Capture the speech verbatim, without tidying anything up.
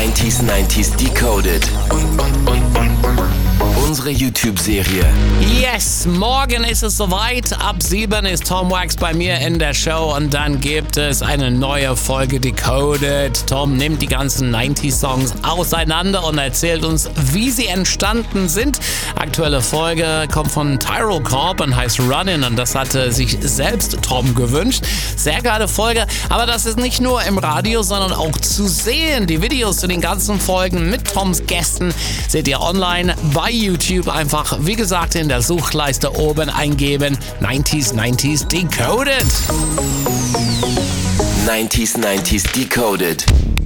neunzig neunzig Decoded. Unsere YouTube-Serie. Yes, morgen ist es soweit. Ab sieben ist Tom Wax bei mir in der Show und dann gibt es eine neue Folge Decoded. Tom nimmt die ganzen neunzig Songs auseinander und erzählt uns, wie sie entstanden sind. Aktuelle Folge kommt von Tyrell Corp und heißt Runnin' und das hatte sich selbst Tom gewünscht. Sehr geile Folge, aber das ist nicht nur im Radio, sondern auch zu sehen. Die Videos zu den ganzen Folgen mit Toms Gästen seht ihr online bei YouTube. Einfach, wie gesagt, in der Suchleiste oben eingeben neunzig neunzig Decoded. neunzig neunzig Decoded.